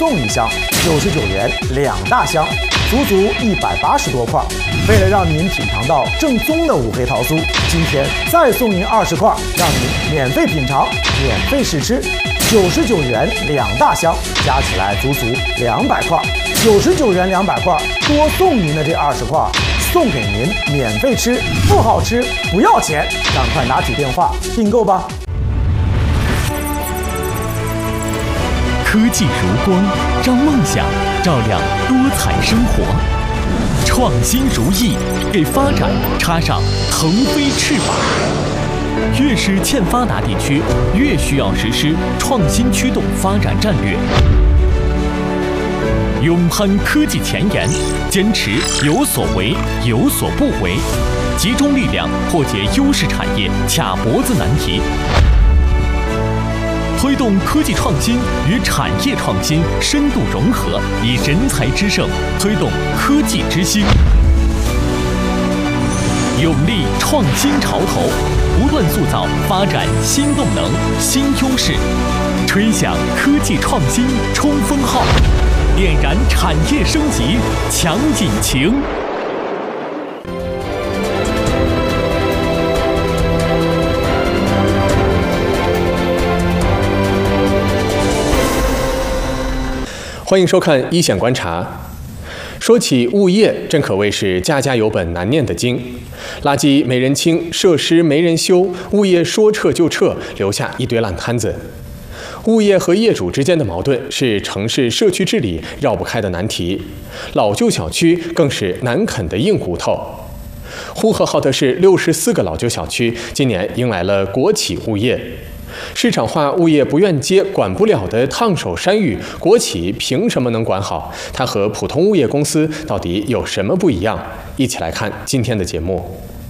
送一箱，99元2大箱，足足180多块。为了让您品尝到正宗的五黑桃酥，今天再送您20块，让您免费品尝、免费试吃。99元2大箱，加起来足足200块。99元200块，多送您的这20块，送给您免费吃，不好吃不要钱，赶快拿起电话订购吧。 科技如光，让梦想照亮多彩生活；创新如翼，给发展插上腾飞翅膀。越是欠发达地区，越需要实施创新驱动发展战略。勇攀科技前沿，坚持有所为有所不为，集中力量破解优势产业卡脖子难题。推动科技创新与产业创新深度融合，以人才之盛推动科技之星，勇立创新潮头，不断塑造发展新动能、新优势，吹响科技创新冲锋号，点燃产业升级强引擎。 欢迎收看一线观察。说起物业，正可谓是家家有本难念的经。垃圾没人清，设施没人修，物业说撤就撤，留下一堆烂摊子。物业和业主之间的矛盾是城市社区治理绕不开的难题，老旧小区更是难啃的硬骨头。呼和浩特市64个老旧小区今年迎来了国企物业。市场化物业不愿接管不了的烫手山芋，国企凭什么能管好？它和普通物业公司到底有什么不一样？一起来看今天的节目。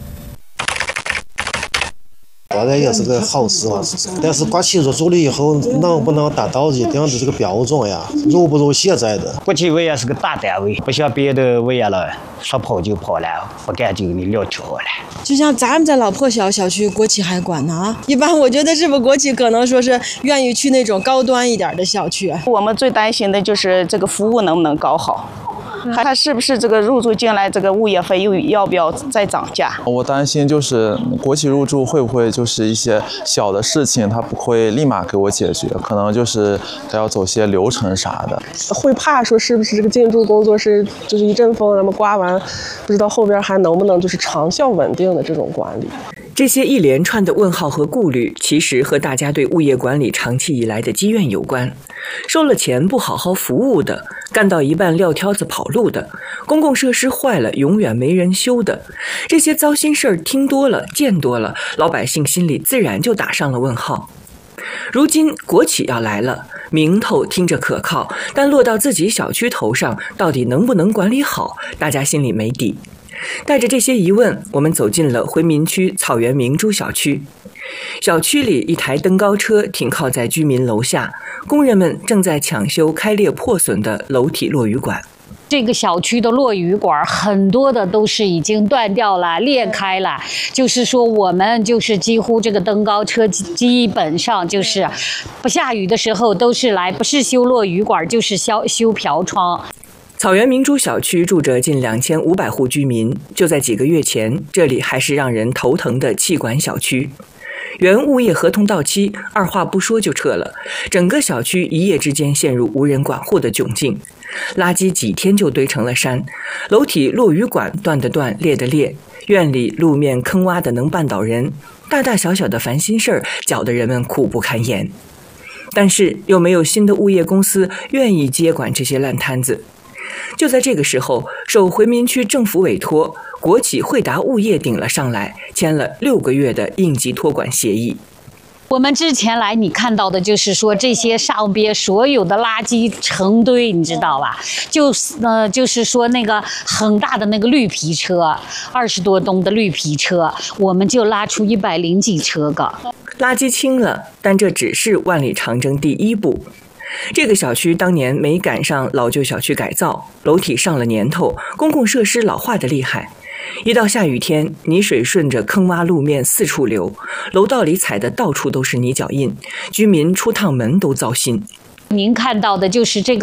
当然也是个好事嘛，但是国企入驻了以后，能不能达到一定的这个标准呀？如不如现在的？ 国企物业是个大单位，不像别的物业了，说跑就跑了，不干就给你撂挑了。 就像咱们这老破小小区，国企还管呢？一般我觉得是不是国企可能说是愿意去那种高端一点的小区。 我们最担心的就是这个服务能不能搞好。看是不是这个入驻进来这个物业费又要不要再涨价？ 我担心就是国企入驻会不会就是一些小的事情，他不会立马给我解决，可能就是他要走些流程啥的。 会怕说是不是这个进驻工作是就是一阵风，那么刮完，不知道后边还能不能就是长效稳定的这种管理。 这些一连串的问号和顾虑，其实和大家对物业管理长期以来的积怨有关。收了钱不好好服务的，干到一半撂挑子跑路的，公共设施坏了永远没人修的，这些糟心事儿听多了见多了，老百姓心里自然就打上了问号。如今国企要来了，名头听着可靠，但落到自己小区头上，到底能不能管理好，大家心里没底。带着这些疑问，我们走进了回民区草原明珠小区。小区里一台登高车停靠在居民楼下，工人们正在抢修开裂破损的楼体落雨管。 这个小区的落雨管很多的都是已经断掉了、裂开了，就是说我们就是几乎这个登高车基本上就是不下雨的时候都是来，不是修落雨管就是修飘窗。 草原明珠小区住着近2500户居民，就在几个月前，这里还是让人头疼的气管小区。原物业合同到期，二话不说就撤了，整个小区一夜之间陷入无人管护的窘境。垃圾几天就堆成了山，楼体落雨管断的断，裂的裂，院里路面坑洼的能绊倒人，大大小小的烦心事儿搅得人们苦不堪言。但是又没有新的物业公司愿意接管这些烂摊子。就在这个时候，受回民区政府委托，国企惠达物业顶了上来，签了6个月的应急托管协议。 我们之前来，你看到的就是说这些上边所有的垃圾成堆，你知道吧？就是说那个很大的那个绿皮车，20多吨的绿皮车，我们就拉出100几车个。 垃圾清了，但这只是万里长征第一步。这个小区当年没赶上老旧小区改造，楼体上了年头，公共设施老化的厉害。一到下雨天，泥水顺着坑洼路面四处流，楼道里踩的到处都是泥脚印，居民出趟门都糟心。 您看到的就是这个